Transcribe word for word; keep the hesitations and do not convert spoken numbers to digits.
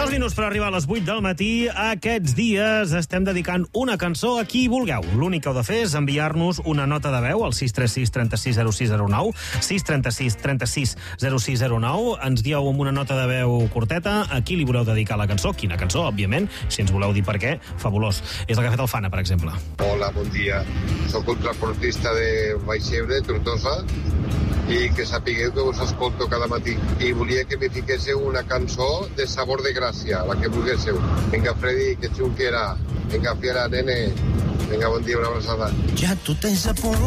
quarts minuts per arribar a les vuit del matí. Aquests dies estem dedicant una cançó a qui vulgueu. L'únic que heu de fer és enviar-nos una nota de veu al sis tres sis, trenta-sis, zero sis zero nou, sis tres sis, trenta-sis, zero sis zero nou. Ens dieu amb una nota de veu curteta a qui li voleu dedicar la cançó, quina cançó, òbviament. Si ens voleu dir per què, fabulós. És el que ha fet el Fana, per exemple. Hola, bon dia. Soc un transportista de Baixebre, Tortosa, i que sapigueu que us escolto cada matí. I volia que me fiquéssiu una cançó de Sabor de Gràcia, la que volguéssiu. Vinga, Freddy, que xunquera. Vinga, fiera, nene. Vinga, bon dia, una abraçada. Ja tu tens a punt